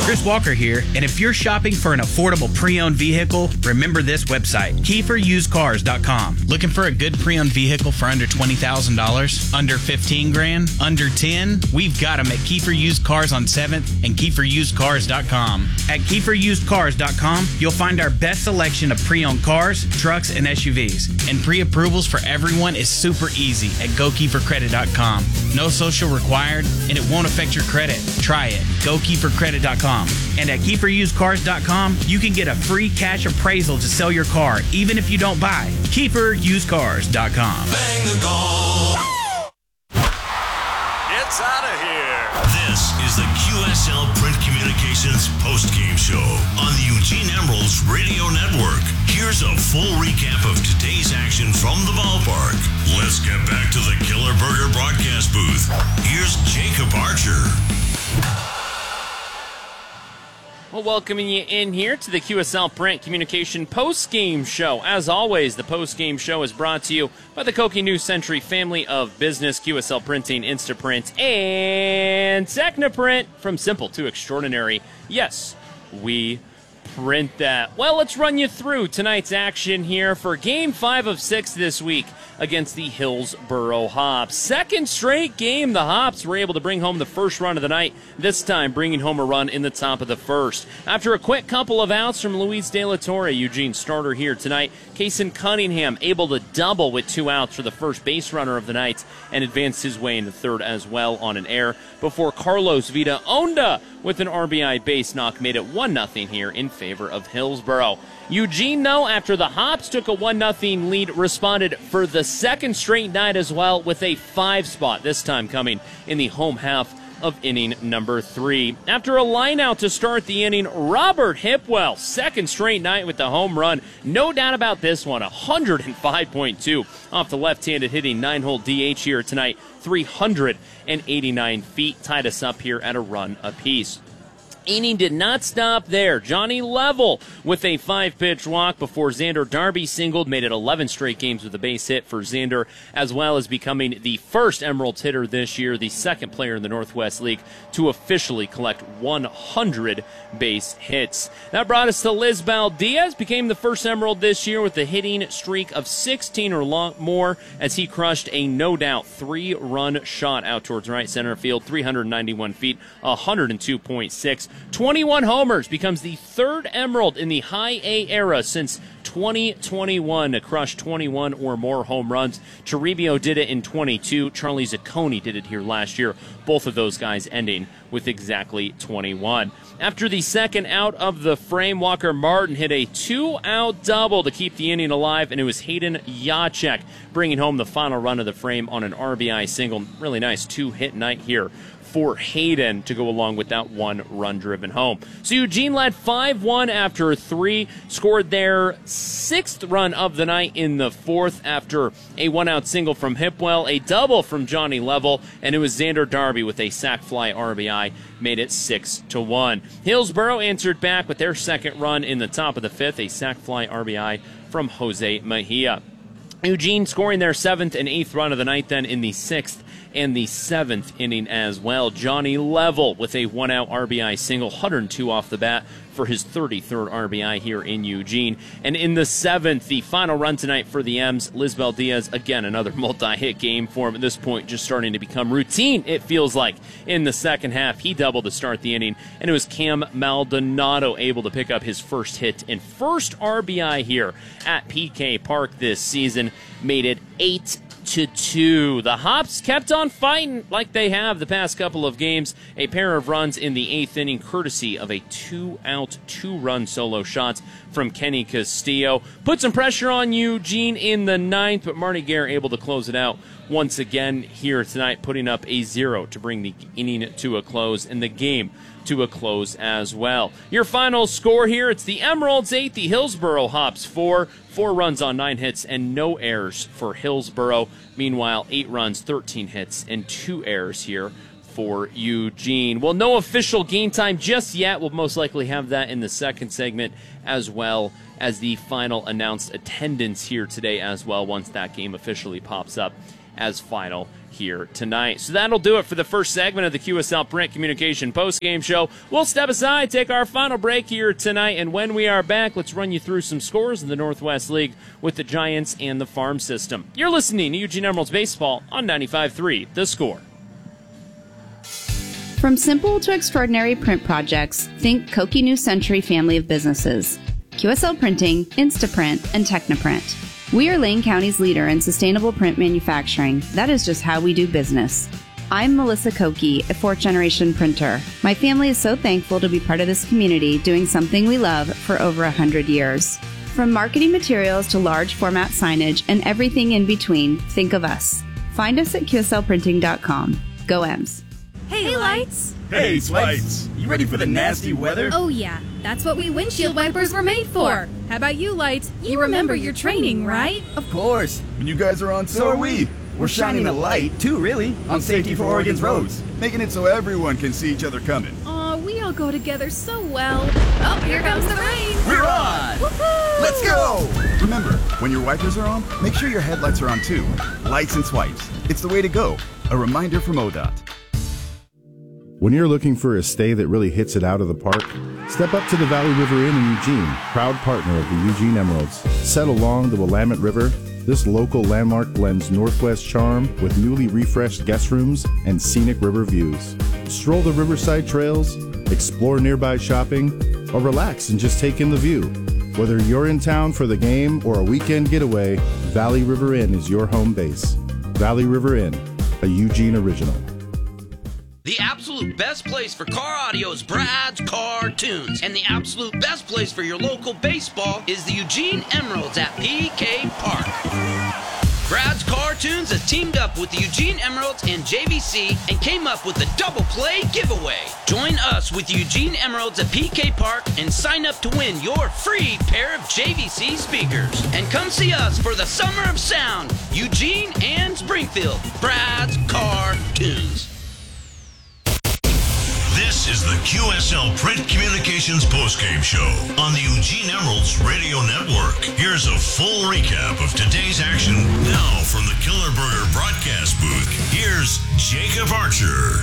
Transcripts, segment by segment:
Chris Walker here, and if you're shopping for an affordable pre-owned vehicle, remember this website, KieferUsedCars.com. Looking for a good pre-owned vehicle for under $20,000, under $15,000, under 10? We've got them at Kiefer Used Cars on 7th and KieferUsedCars.com. At KieferUsedCars.com, you'll find our best selection of pre-owned cars, trucks, and SUVs. And pre-approvals for everyone is super easy at GoKieferCredit.com. No social required, and it won't affect your credit. Try it. GoKieferCredit.com. And at KieferUsedCars.com, you can get a free cash appraisal to sell your car, even if you don't buy. KieferUsedCars.com. Bang the goal. It's out of here. This is the QSL Print Communications postgame show on the Eugene Emeralds Radio Network. Here's a full recap of today's action from the ballpark. Let's get back to the Killer Burger broadcast booth. Here's Jacob Archer. Well, welcoming you in here to the QSL Print Communication post-game show. As always, the post-game show is brought to you by the Koki New Century family of business, QSL Printing, Instaprint, and Technoprint. From simple to extraordinary, yes, we print that. Well, let's run you through tonight's action here for Game 5 of 6 this week against the Hillsboro Hops. Second straight game, the Hops were able to bring home the first run of the night, this time bringing home a run in the top of the first. After a quick couple of outs from Luis De La Torre, Eugene starter here tonight, Kason Cunningham able to double with 2 outs for the first base runner of the night and advanced his way into third as well on an error before Carlos Vida Onda with an RBI base knock made it 1-0 here in favor of Hillsboro. Eugene, though, after the Hops took a 1-0 lead, responded for the second straight night as well with a 5 spot, this time coming in the home half of inning number 3. After a line out to start the inning, Robert Hipwell, second straight night with the home run. No doubt about this one, 105.2 off the left-handed hitting 9-hole DH here tonight, 389 feet, tied us up here at a run apiece. Inning did not stop there. Johnny Level with a 5-pitch walk before Xander Darby singled, made it 11 straight games with a base hit for Xander, as well as becoming the first Emerald hitter this year, the second player in the Northwest League to officially collect 100 base hits. That brought us to Lisbel Diaz, became the first Emerald this year with a hitting streak of 16 or more as he crushed a no-doubt 3-run shot out towards right center field, 391 feet, 102.6. 21 homers, becomes the third Emerald in the High A era since 2021 to crush 21 or more home runs. Toribio did it in 22. Charlie Zacconi did it here last year. Both of those guys ending with exactly 21. After the second out of the frame, Walker Martin hit a 2-out double to keep the inning alive, and it was Hayden Yachek bringing home the final run of the frame on an RBI single. Really nice 2-hit night here for Hayden to go along with that 1-run driven home. So Eugene led 5-1 after 3, scored their 6th run of the night in the 4th after a 1-out single from Hipwell, a double from Johnny Level, and it was Xander Darby with a sac fly RBI, made it 6-1. Hillsboro answered back with their second run in the top of the 5th, a sac fly RBI from Jose Mejia. Eugene scoring their 7th and 8th run of the night then in the 6th and the 7th inning as well. Johnny Level with a 1-out RBI single, 102 off the bat for his 33rd RBI here in Eugene. And in the 7th, the final run tonight for the M's, Lisbel Diaz, again, another multi-hit game for him at this point, just starting to become routine, it feels like, in the second half. He doubled to start the inning, and it was Cam Maldonado able to pick up his first hit and first RBI here at PK Park this season, made it 8-2. The Hops kept on fighting like they have the past couple of games. A pair of runs in the 8th inning, courtesy of a 2-out, 2-run solo shots from Kenny Castillo. Put some pressure on Eugene in the 9th, but Marty Gare able to close it out once again here tonight, putting up a 0 to bring the inning to a close and the game to a close as well. Your final score here, it's the Emeralds 8, the Hillsboro Hops 4. 4 runs on 9 hits and no errors for Hillsboro. Meanwhile, 8 runs, 13 hits, and 2 errors here for Eugene. Well, no official game time just yet. We'll most likely have that in the second segment, as well as the final announced attendance here today as well, once that game officially pops up as final here tonight. So that'll do it for the first segment of the QSL Print Communication postgame show. We'll step aside, take our final break here tonight, and when we are back, let's run you through some scores in the Northwest League with the Giants and the Farm System. You're listening to Eugene Emeralds Baseball on 95.3 The Score. From simple to extraordinary print projects, think Koki New Century family of businesses. QSL Printing, Instaprint, and Technoprint. We are Lane County's leader in sustainable print manufacturing. That is just how we do business. I'm Melissa Koki, a fourth-generation printer. My family is so thankful to be part of this community doing something we love for over 100 years. From marketing materials to large format signage and everything in between, think of us. Find us at QSLprinting.com. Go Ems. Hey, Lights! Hey, Spikes! You ready for the nasty weather? Oh, yeah. That's what we windshield wipers were made for. How about you, Lights? You remember your training, right? Of course. When you guys are on, so are we. We're shining a light, too, really, on safety for Oregon's roads, making it so everyone can see each other coming. Aw, we all go together so well. Oh, here comes the rain! We're on! Woohoo! Let's go! Remember, when your wipers are on, make sure your headlights are on, too. Lights and swipes. It's the way to go. A reminder from ODOT. When you're looking for a stay that really hits it out of the park, step up to the Valley River Inn in Eugene, proud partner of the Eugene Emeralds. Set along the Willamette River, this local landmark blends Northwest charm with newly refreshed guest rooms and scenic river views. Stroll the riverside trails, explore nearby shopping, or relax and just take in the view. Whether you're in town for the game or a weekend getaway, Valley River Inn is your home base. Valley River Inn, a Eugene original. The absolute best place for car audio is Brad's Car Tunes. And the absolute best place for your local baseball is the Eugene Emeralds at PK Park. Brad's Car Tunes has teamed up with the Eugene Emeralds and JVC and came up with a double play giveaway. Join us with Eugene Emeralds at PK Park and sign up to win your free pair of JVC speakers. And come see us for the Summer of Sound, Eugene and Springfield. Brad's Car Tunes. This is the QSL Print Communications postgame show on the Eugene Emeralds Radio Network. Here's a full recap of today's action now from the Killer Burger broadcast booth. Here's Jacob Archer.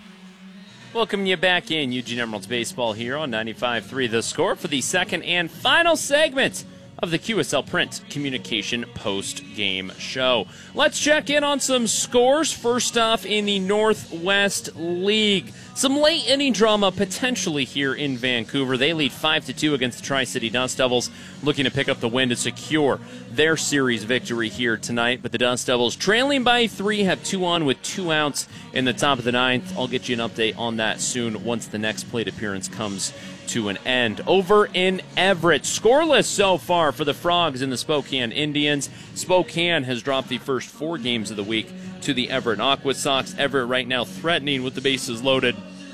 Welcome you back in Eugene Emeralds Baseball here on 95.3 The Score for the second and final segment of the QSL Print Communication post-game show. Let's check in on some scores. First off, in the Northwest League. Some late inning drama potentially here in Vancouver. They lead 5-2 against the Tri-City Dust Devils, looking to pick up the win to secure their series victory here tonight. But the Dust Devils, trailing by 3, have 2 on with 2 outs in the top of the 9th. I'll get you an update on that soon once the next plate appearance comes to an end. Over in Everett, scoreless so far for the Frogs and the Spokane Indians. Spokane has dropped the first 4 games of the week to the Everett Aqua Sox. Everett right now threatening with the bases loaded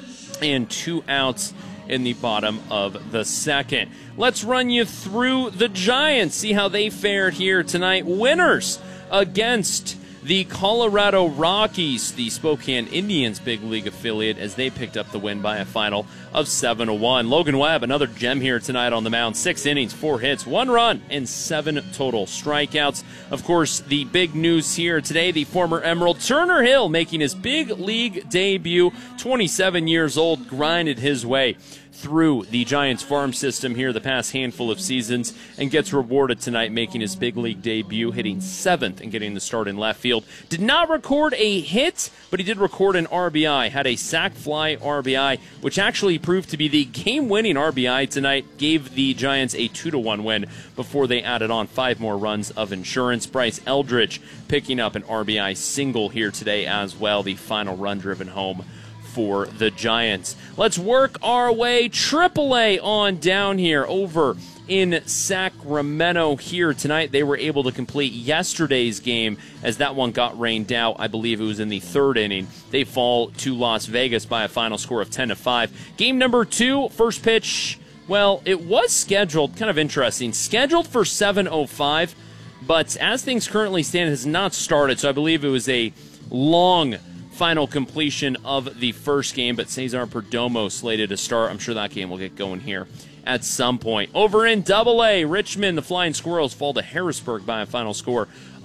and 2 outs in the bottom of the second. Let's run you through the Giants, see how they fared here tonight. Winners against the Colorado Rockies, the Spokane Indians big league affiliate, as they picked up the win by a final of 7-1. Logan Webb, another gem here tonight on the mound. 6 innings, 4 hits, 1 run, and 7 total strikeouts. Of course, the big news here today, the former Emerald Turner Hill making his big league debut. 27 years old, grinded his way through the Giants farm system here the past handful of seasons and gets rewarded tonight making his big league debut, hitting 7th and getting the start in left field. Did not record a hit, but he did record an RBI, had a sac fly RBI, which actually proved to be the game-winning RBI tonight, gave the Giants a 2-1 win before they added on 5 more runs of insurance. Bryce Eldridge picking up an RBI single here today as well, the final run driven home for the Giants. Let's work our way AAA on down here over in Sacramento here tonight. They were able to complete yesterday's game as that one got rained out. I believe it was in the 3rd inning. They fall to Las Vegas by a final score of 10-5. Game number 2, first pitch, well, it was scheduled, kind of interesting, scheduled for 7:05, but as things currently stand, it has not started, so I believe it was a long final completion of the first game, but Cesar Perdomo slated to start. I'm sure that game will get going here at some point. Over in AA, Richmond, the Flying Squirrels fall to Harrisburg by a final score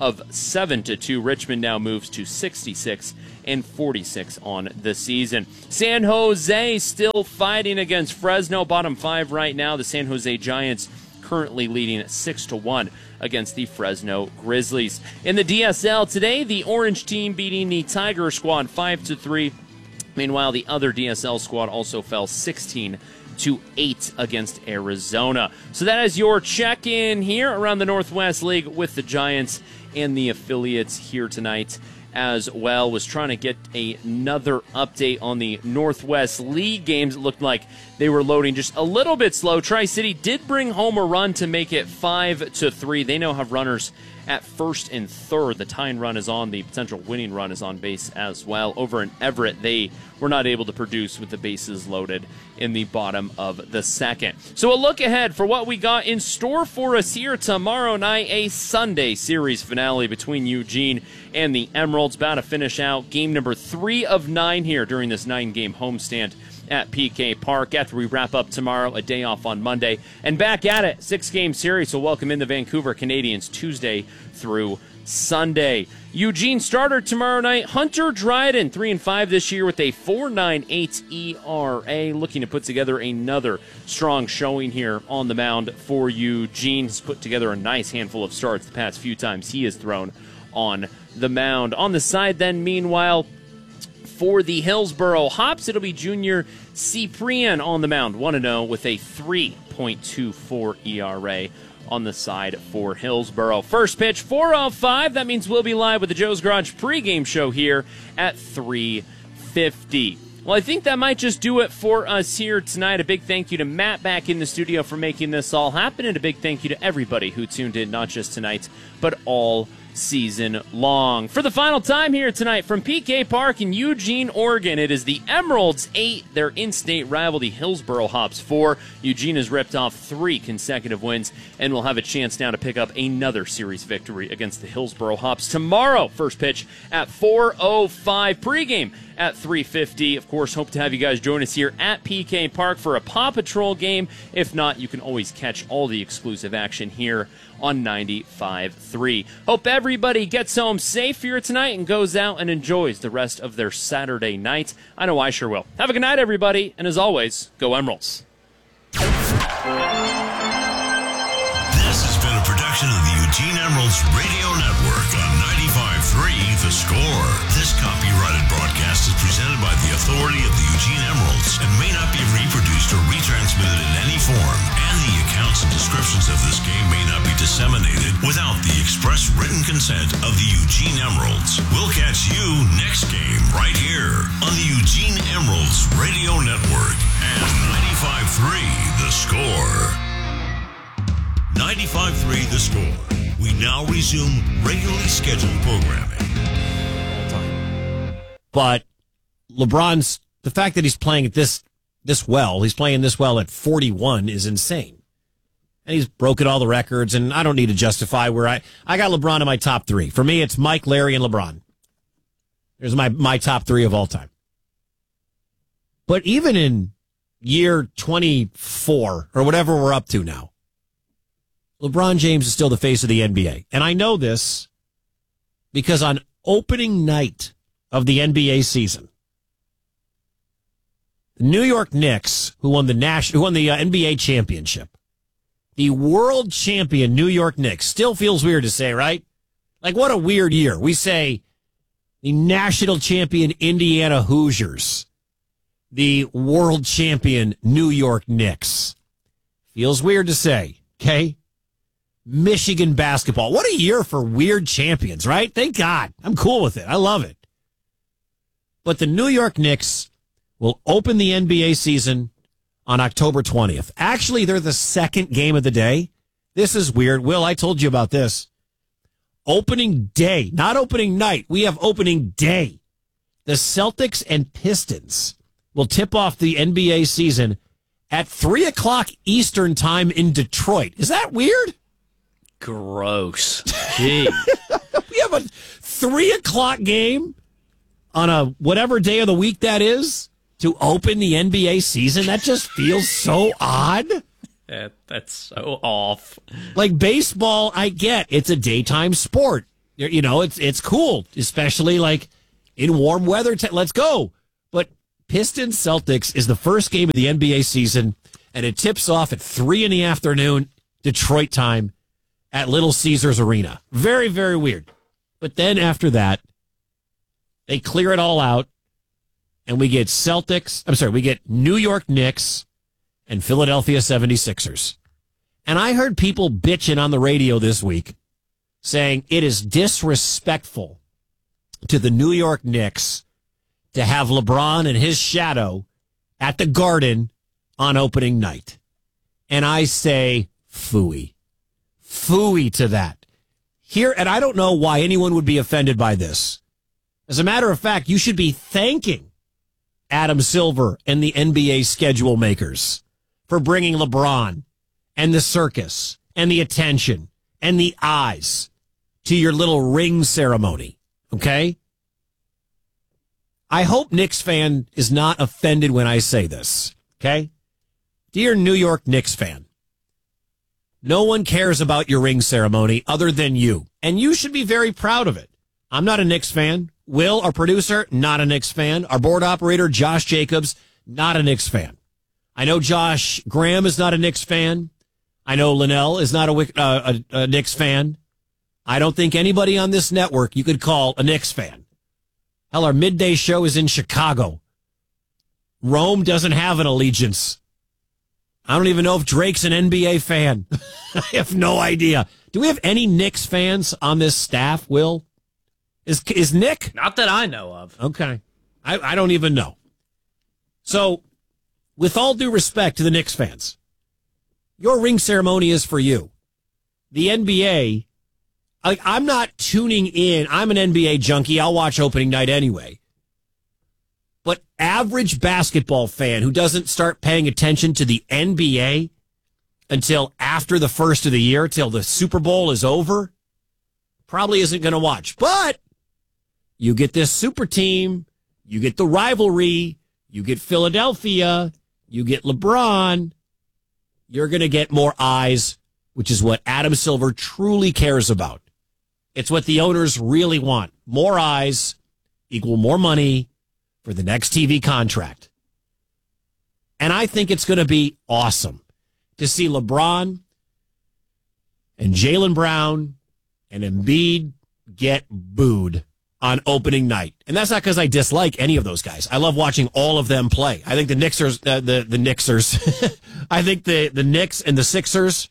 of 7-2. Richmond now moves to 66 and 46 on the season. San Jose still fighting against Fresno, bottom 5 right now. The San Jose Giants currently leading 6-1 against the Fresno Grizzlies. In the DSL today, the Orange team beating the Tiger squad 5-3. Meanwhile, the other DSL squad also fell 16-8 against Arizona. So that is your check-in here around the Northwest League with the Giants and the affiliates here tonight as well. Was trying to get another update on the Northwest League games. It looked like they were loading just a little bit slow. Tri-City did bring home a run to make it 5-3. They now have runners at first and third. The tying run is on. The potential winning run is on base as well. Over in Everett, they were not able to produce with the bases loaded in the bottom of the second. So a look ahead for what we got in store for us here tomorrow night, a Sunday series finale between Eugene and the Emeralds. About to finish out game number 3 of 9 here during this 9-game homestand at PK Park. After we wrap up tomorrow, a day off on Monday, and back at it, 6-game series. will welcome in the Vancouver Canadians Tuesday through Sunday. Eugene starter tomorrow night, Hunter Dryden, 3-5 this year with a 4.98 ERA, looking to put together another strong showing here on the mound for Eugene. He's put together a nice handful of starts the past few times he has thrown on the mound. On the side then, meanwhile, for the Hillsboro Hops, it'll be junior Cyprian on the mound, 1-0 with a 3.24 ERA on the side for Hillsboro. First pitch, 4:05. That means we'll be live with the Joe's Garage pregame show here at 3:50. Well, I think that might just do it for us here tonight. A big thank you to Matt back in the studio for making this all happen, and a big thank you to everybody who tuned in, not just tonight, but all season long. For the final time here tonight from PK Park in Eugene, Oregon, it is the Emeralds 8, their in-state rival, the Hillsboro Hops 4. Eugene has ripped off 3 consecutive wins and will have a chance now to pick up another series victory against the Hillsboro Hops tomorrow. First pitch at 4:05, pregame at 3:50. Of course, hope to have you guys join us here at PK Park for a Paw Patrol game. If not, you can always catch all the exclusive action here on 95.3. Hope everybody gets home safe here tonight and goes out and enjoys the rest of their Saturday night. I know I sure will. Have a good night, everybody, and as always, go Emeralds. This has been a production of the Eugene Emeralds Radio Network on 95.3 The Score. This copyrighted broadcast is presented by the authority of the Eugene Emeralds and may not be reproduced or retransmitted in any form, and the accounts and descriptions of this game may not be disseminated without the express written consent of the Eugene Emeralds. We'll catch you next game right here on the Eugene Emeralds Radio Network and 95.3 The Score. 95.3 The Score. We now resume regularly scheduled programming. But the fact that he's playing at this well, he's playing this well at 41 is insane. And he's broken all the records, and I don't need to justify where I got LeBron in my top 3. For me, it's Mike, Larry, and LeBron. There's my top 3 of all time. But even in year 24, or whatever we're up to now, LeBron James is still the face of the NBA. And I know this because on opening night of the NBA season, the New York Knicks, who won the NBA championship, the world champion New York Knicks, still feels weird to say, right? Like, what a weird year. We say the national champion Indiana Hoosiers, the world champion New York Knicks. Feels weird to say, okay? Michigan basketball. What a year for weird champions, right? Thank God. I'm cool with it. I love it. But the New York Knicks will open the NBA season on October 20th. Actually, they're the second game of the day. This is weird. Will, I told you about this. Opening day, not opening night. We have opening day. The Celtics and Pistons will tip off the NBA season at 3 o'clock Eastern time in Detroit. Is that weird? Gross. Gee. We have a 3 o'clock game on a whatever day of the week that is to open the NBA season. That just feels so odd. That's so off. Like baseball, I get it's a daytime sport. It's cool, especially like in warm weather. Let's go. But Pistons Celtics is the first game of the NBA season, and it tips off at 3 p.m. Detroit time at Little Caesars Arena. Very, very weird. But then after that, they clear it all out, and we get we get New York Knicks and Philadelphia 76ers. And I heard people bitching on the radio this week saying it is disrespectful to the New York Knicks to have LeBron and his shadow at the Garden on opening night. And I say, phooey. Phooey to that. Here, and I don't know why anyone would be offended by this. As a matter of fact, you should be thanking Adam Silver and the NBA schedule makers for bringing LeBron and the circus and the attention and the eyes to your little ring ceremony, okay? I hope Knicks fan is not offended when I say this, okay? Dear New York Knicks fan, no one cares about your ring ceremony other than you, and you should be very proud of it. I'm not a Knicks fan. Will, our producer, not a Knicks fan. Our board operator, Josh Jacobs, not a Knicks fan. I know Josh Graham is not a Knicks fan. I know Linnell is not a Knicks fan. I don't think anybody on this network you could call a Knicks fan. Hell, our midday show is in Chicago. Rome doesn't have an allegiance. I don't even know if Drake's an NBA fan. I have no idea. Do we have any Knicks fans on this staff, Will? Is Nick? Not that I know of. Okay. I don't even know. So, with all due respect to the Knicks fans, your ring ceremony is for you. The NBA, I'm not tuning in. I'm an NBA junkie. I'll watch opening night anyway. But average basketball fan who doesn't start paying attention to the NBA until after the first of the year, till the Super Bowl is over, probably isn't going to watch. But you get this super team, you get the rivalry, you get Philadelphia, you get LeBron, you're going to get more eyes, which is what Adam Silver truly cares about. It's what the owners really want. More eyes equal more money for the next TV contract. And I think it's going to be awesome to see LeBron and Jaylen Brown and Embiid get booed on opening night. And that's not because I dislike any of those guys. I love watching all of them play. I think the Knicksers, I think the Knicks and the Sixers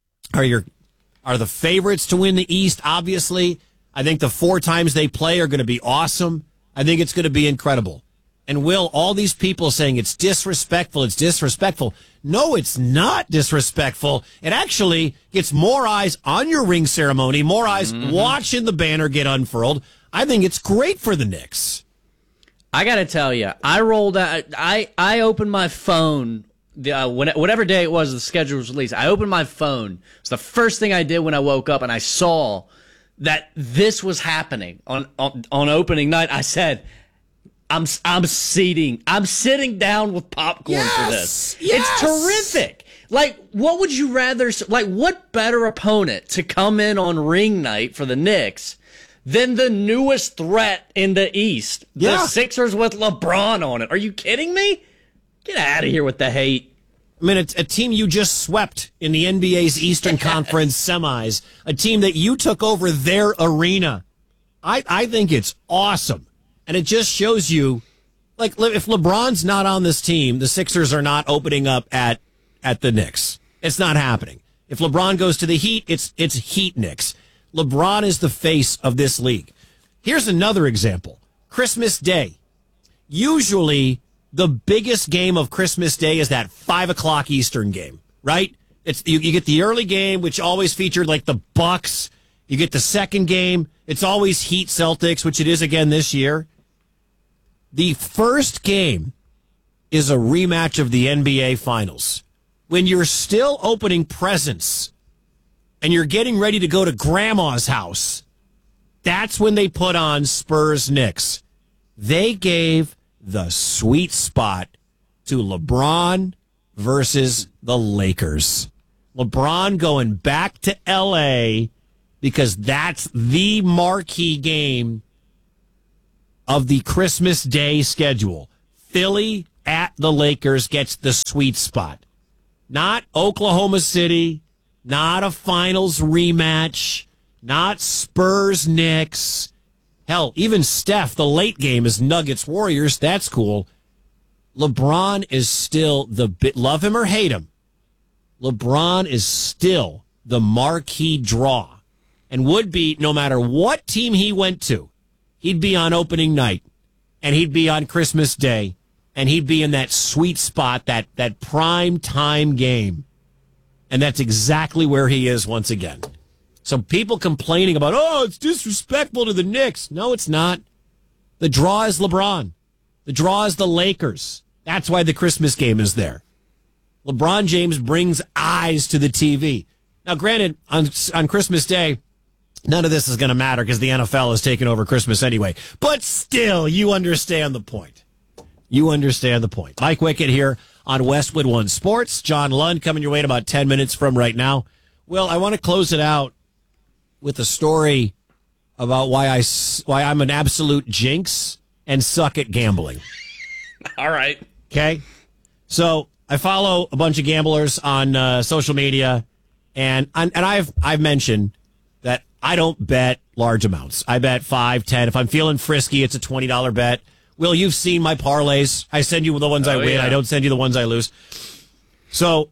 are the favorites to win the East, obviously. I think the 4 times they play are going to be awesome. I think it's going to be incredible. And Will, all these people saying it's disrespectful. No, it's not disrespectful. It actually gets more eyes on your ring ceremony, more eyes watching the banner get unfurled. I think it's great for the Knicks. I got to tell you, I rolled out. I opened my phone. Whatever day it was, the schedule was released. I opened my phone. It's the first thing I did when I woke up, and I saw that this was happening on opening night. I said, I'm sitting down with popcorn for this. Yes. It's terrific. Like, what would you rather? Like, what better opponent to come in on ring night for the Knicks than the newest threat in the East? Yeah. The Sixers with LeBron on it. Are you kidding me? Get out of here with the hate. I mean, it's a team you just swept in the NBA's Eastern Conference semis, a team that you took over their arena. I think it's awesome. And it just shows you, like, if LeBron's not on this team, the Sixers are not opening up at the Knicks. It's not happening. If LeBron goes to the Heat, it's Heat Knicks. LeBron is the face of this league. Here's another example. Christmas Day. Usually, the biggest game of Christmas Day is that 5 o'clock Eastern game, right? It's you get the early game, which always featured like the Bucks. You get the second game. It's always Heat Celtics, which it is again this year. The first game is a rematch of the NBA Finals. When you're still opening presents and you're getting ready to go to grandma's house, that's when they put on Spurs Knicks. They gave the sweet spot to LeBron versus the Lakers. LeBron going back to L.A. because that's the marquee game of the Christmas Day schedule. Philly at the Lakers gets the sweet spot. Not Oklahoma City, not a finals rematch, not Spurs Knicks. Hell, even Steph, the late game is Nuggets Warriors. That's cool. LeBron is still love him or hate him, LeBron is still the marquee draw and would be no matter what team he went to. He'd be on opening night, and he'd be on Christmas Day, and he'd be in that sweet spot, that prime time game. And that's exactly where he is once again. So people complaining about, oh, it's disrespectful to the Knicks. No, it's not. The draw is LeBron. The draw is the Lakers. That's why the Christmas game is there. LeBron James brings eyes to the TV. Now, granted, on Christmas Day, none of this is going to matter because the NFL is taking over Christmas anyway. But still, you understand the point. You understand the point. Mike Wickett here on Westwood One Sports. John Lund coming your way in about 10 minutes from right now. Well, I want to close it out with a story about why I'm an absolute jinx and suck at gambling. All right. Okay. So I follow a bunch of gamblers on social media, and I've mentioned that I don't bet large amounts. I bet 5, 10. If I'm feeling frisky, it's a $20 bet. Will, you've seen my parlays. I send you the ones I win. Yeah. I don't send you the ones I lose. So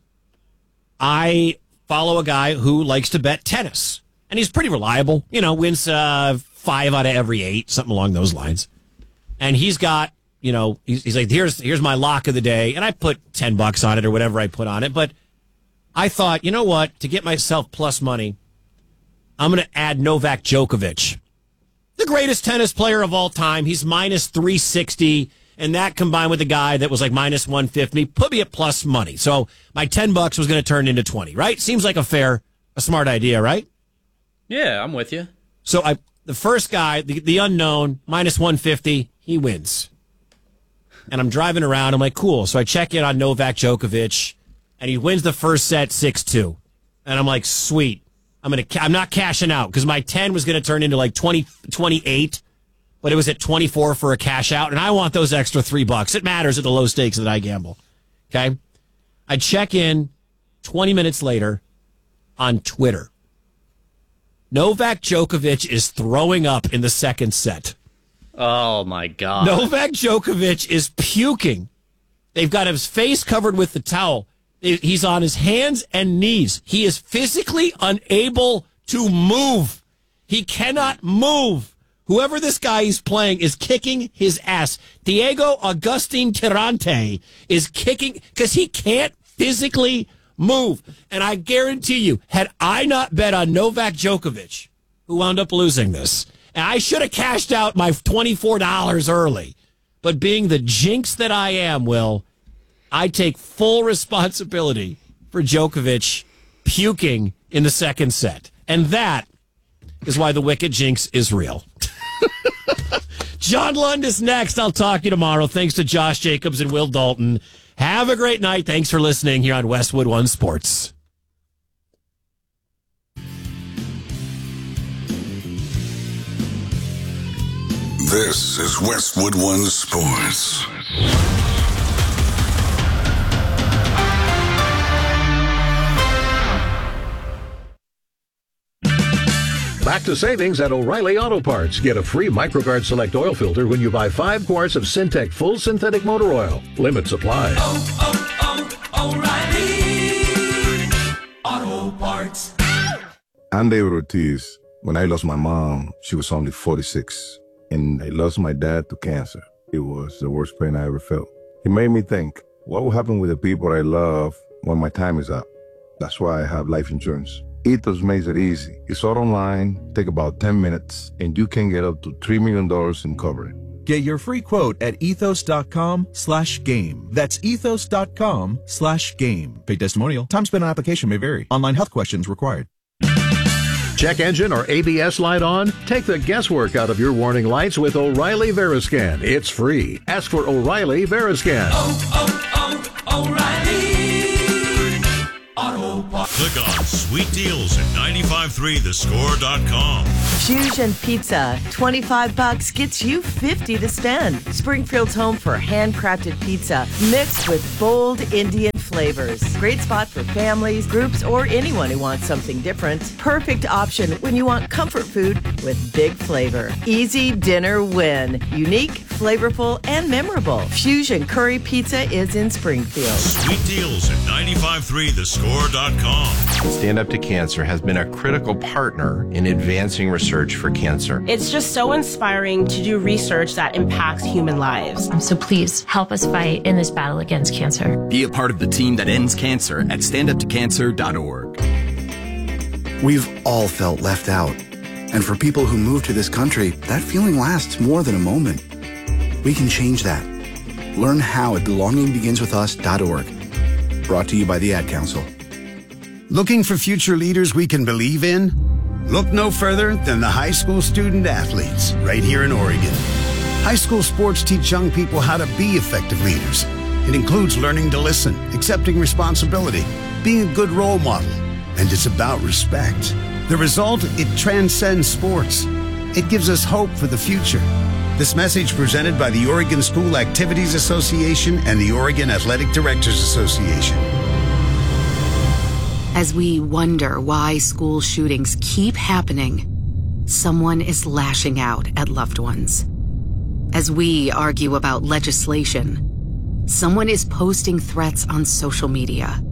I follow a guy who likes to bet tennis, and he's pretty reliable. You know, wins 5 out of every 8, something along those lines. And he's got, you know, he's like, here's my lock of the day, and I put $10 on it or whatever I put on it. But I thought, you know what, to get myself plus money, I'm going to add Novak Djokovic, the greatest tennis player of all time. He's minus 360, and that combined with a guy that was like minus 150 put me at plus money. So my $10 was going to turn into 20, right? Seems like a smart idea, right? Yeah, I'm with you. So the first guy, the unknown, minus 150, he wins. And I'm driving around. I'm like, cool. So I check in on Novak Djokovic, and he wins the first set 6-2. And I'm like, sweet. I'm not cashing out because my 10 was going to turn into like 28, but it was at 24 for a cash out, and I want those extra $3. It matters at the low stakes that I gamble. Okay? I check in 20 minutes later on Twitter. Novak Djokovic is throwing up in the second set. Oh, my God. Novak Djokovic is puking. They've got his face covered with the towel. He's on his hands and knees. He is physically unable to move. He cannot move. Whoever this guy is playing is kicking his ass. Diego Agustin Tirante is kicking because he can't physically move. And I guarantee you, had I not bet on Novak Djokovic, who wound up losing this, and I should have cashed out my $24 early. But being the jinx that I am, Will, I take full responsibility for Djokovic puking in the second set. And that is why the Wicked Jinx is real. John Lund is next. I'll talk to you tomorrow. Thanks to Josh Jacobs and Will Dalton. Have a great night. Thanks for listening here on Westwood One Sports. This is Westwood One Sports. Back to savings at O'Reilly Auto Parts. Get a free MicroGuard Select oil filter when you buy 5 quarts of Syntec Full Synthetic Motor Oil. Limit supply. O'Reilly Auto Parts. I'm David Ortiz. When I lost my mom, she was only 46. And I lost my dad to cancer. It was the worst pain I ever felt. It made me think, what will happen with the people I love when my time is up? That's why I have life insurance. Ethos makes it easy. It's all online, take about 10 minutes, and you can get up to $3 million in coverage. Get your free quote at ethos.com/game. That's ethos.com/game. Paid testimonial. Time spent on application may vary. Online health questions required. Check engine or ABS light on? Take the guesswork out of your warning lights with O'Reilly Veriscan. It's free. Ask for O'Reilly Veriscan. O'Reilly Auto Parts. Click on Sweet Deals at 95 953thescore.com. Fusion Pizza. $25 gets you $50 to spend. Springfield's home for handcrafted pizza mixed with bold Indian flavors. Great spot for families, groups, or anyone who wants something different. Perfect option when you want comfort food with big flavor. Easy dinner win. Unique, flavorful, and memorable. Fusion Curry Pizza is in Springfield. Sweet deals at 953thescore.com. Stand Up to Cancer has been a critical partner in advancing research for cancer. It's just so inspiring to do research that impacts human lives. So please help us fight in this battle against cancer. Be a part of the team that ends cancer at standuptocancer.org. We've all felt left out. And for people who move to this country, that feeling lasts more than a moment. We can change that. Learn how at belongingbeginswithus.org. Brought to you by the Ad Council. Looking for future leaders we can believe in? Look no further than the high school student athletes right here in Oregon. High school sports teach young people how to be effective leaders. It includes learning to listen, accepting responsibility, being a good role model, and it's about respect. The result, it transcends sports. It gives us hope for the future. This message presented by the Oregon School Activities Association and the Oregon Athletic Directors Association. As we wonder why school shootings keep happening, someone is lashing out at loved ones. As we argue about legislation, someone is posting threats on social media.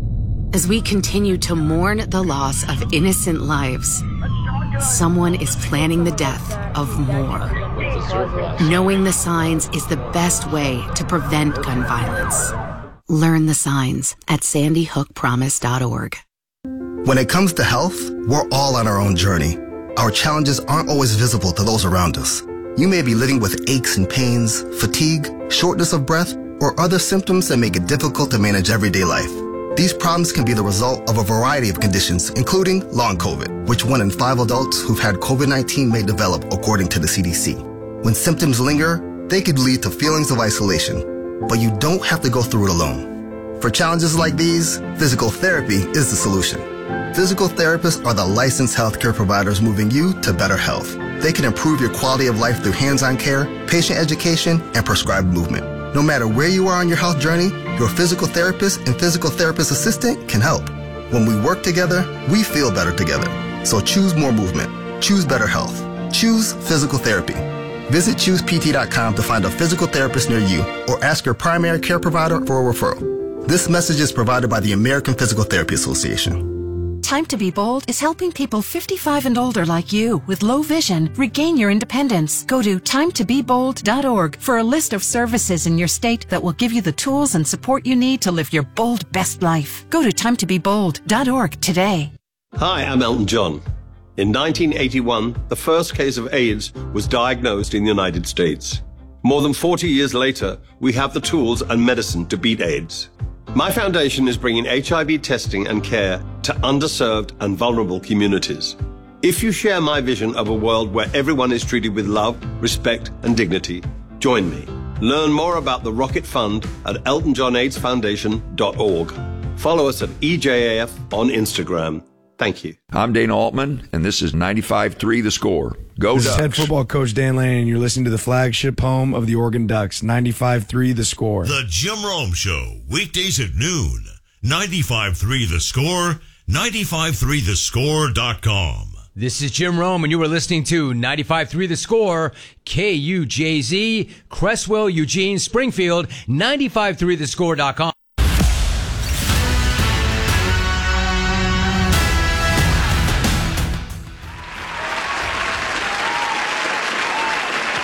As we continue to mourn the loss of innocent lives, someone is planning the death of more. Knowing the signs is the best way to prevent gun violence. Learn the signs at sandyhookpromise.org. When it comes to health, we're all on our own journey. Our challenges aren't always visible to those around us. You may be living with aches and pains, fatigue, shortness of breath, or other symptoms that make it difficult to manage everyday life. These problems can be the result of a variety of conditions, including long COVID, which 1 in 5 adults who've had COVID-19 may develop, according to the CDC. When symptoms linger, they could lead to feelings of isolation, but you don't have to go through it alone. For challenges like these, physical therapy is the solution. Physical therapists are the licensed healthcare providers moving you to better health. They can improve your quality of life through hands-on care, patient education, and prescribed movement. No matter where you are on your health journey, your physical therapist and physical therapist assistant can help. When we work together, we feel better together. So choose more movement. Choose better health. Choose physical therapy. Visit ChoosePT.com to find a physical therapist near you or ask your primary care provider for a referral. This message is provided by the American Physical Therapy Association. Time to Be Bold is helping people 55 and older like you with low vision regain your independence. Go to timetobebold.org for a list of services in your state that will give you the tools and support you need to live your bold best life. Go to timetobebold.org today. Hi, I'm Elton John. In 1981, the first case of AIDS was diagnosed in the United States. More than 40 years later, we have the tools and medicine to beat AIDS. My foundation is bringing HIV testing and care to underserved and vulnerable communities. If you share my vision of a world where everyone is treated with love, respect, and dignity, join me. Learn more about the Rocket Fund at eltonjohnaidsfoundation.org. Follow us at EJAF on Instagram. Thank you. I'm Dana Altman, and this is 95.3 The Score. Go This Ducks. is head football coach Dan Lane, and you're listening to the flagship home of the Oregon Ducks, 95.3 The Score. The Jim Rome Show, weekdays at noon. 95.3 The Score, 953thescore.com. This is Jim Rome, and you are listening to 95.3 The Score, KUJZ, Cresswell, Eugene, Springfield, 95.3thescore.com.